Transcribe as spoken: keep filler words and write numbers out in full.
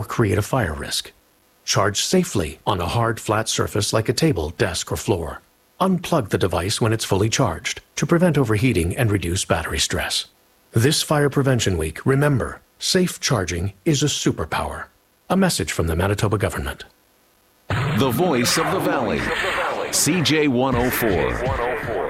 or create a fire risk. Charge safely on a hard, flat surface like a table, desk, or floor. Unplug the device when it's fully charged to prevent overheating and reduce battery stress. This Fire Prevention Week, remember, safe charging is a superpower. A message from the Manitoba government. The voice of the Valley, C J one oh four.